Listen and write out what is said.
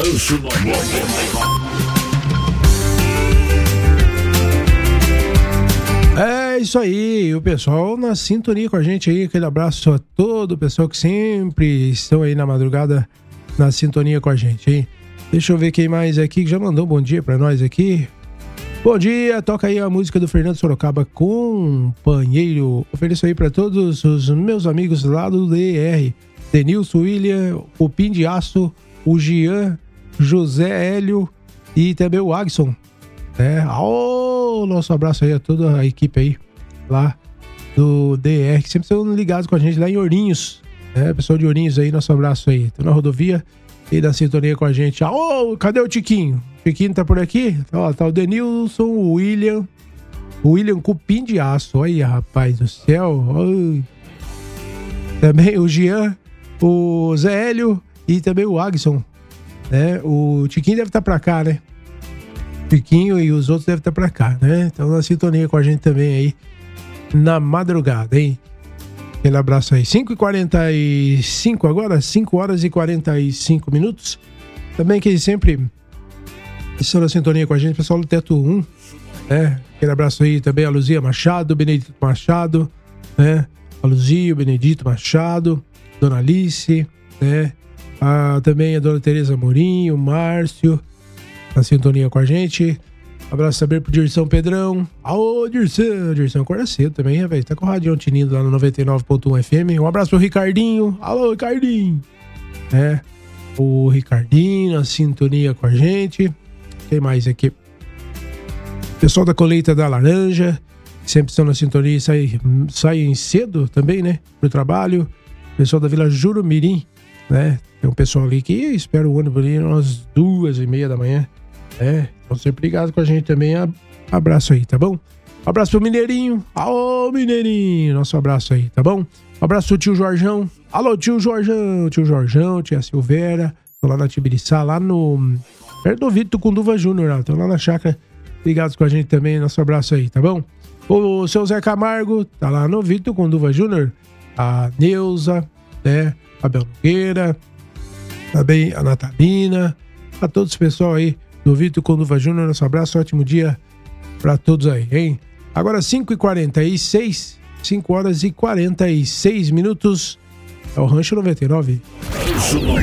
Rancho 99. É isso aí, o pessoal na sintonia com a gente aí, aquele abraço a todo o pessoal que sempre estão aí na madrugada na sintonia com a gente, hein? Deixa eu ver quem mais aqui que já mandou um bom dia pra nós aqui. Bom dia, toca aí a música do Fernando Sorocaba, Companheiro. Ofereço aí pra todos os meus amigos lá do DR, Denilson, William, o Pim de Aço, o Jean, José Hélio e também o Agson. Nosso abraço aí a toda a equipe aí lá do DR, que sempre estão ligados com a gente lá em Ourinhos, pessoal de Ourinhos aí, nosso abraço aí, tô na rodovia e da sintonia com a gente. Cadê o Tiquinho? O Tiquinho tá por aqui? Tá o Denilson, o William Cupim de Aço, olha rapaz do céu, também o Jean, o Zé Hélio e também o Agson, o Tiquinho deve estar pra cá, né? Tiquinho e os outros devem estar pra cá, né? Então na sintonia com a gente também aí na madrugada, hein? Aquele abraço aí. 5h45 agora, 5 horas e 45 minutos. Também que sempre estão na sintonia com a gente, pessoal do Teto 1, né? Aquele abraço aí também a Luzia Machado, Benedito Machado, né? A Luzia, o Benedito Machado, Dona Alice, né? Também a Dona Tereza Morim, o Márcio, na sintonia com a gente. Abraço também pro Dircão Pedrão. Dircão acorda cedo também, velho. Tá com o Radião tinindo lá no 99.1 FM. Um abraço pro Ricardinho. Alô, Ricardinho. O Ricardinho na sintonia com a gente. Quem mais aqui? Pessoal da Colheita da Laranja, sempre estão na sintonia e saem cedo também, né? Pro trabalho. Pessoal da Vila Jurumirim, né? Tem um pessoal ali que espera o ônibus ali umas 2h30 da manhã. Então sempre ligado com a gente também. Abraço aí, tá bom? Abraço pro Mineirinho. Alô, Mineirinho. Nosso abraço aí, tá bom? Abraço pro tio Jorjão. Alô, tio Jorjão. Tio Jorjão, tia Silveira. Tô lá na Tibiriçá, lá no... perto do Vitor Cunduva Júnior. Tô lá na chácara. Ligados com a gente também. Nosso abraço aí, tá bom? O seu Zé Camargo tá lá no Vitor Cunduva Júnior. A Neuza, a Bel Nogueira. Também a Natalina. A todos os pessoal aí do Vitor Conduva Júnior, nosso abraço, ótimo dia pra todos aí, hein? Agora 5h46, 5 horas e 46 minutos, é o Rancho 99.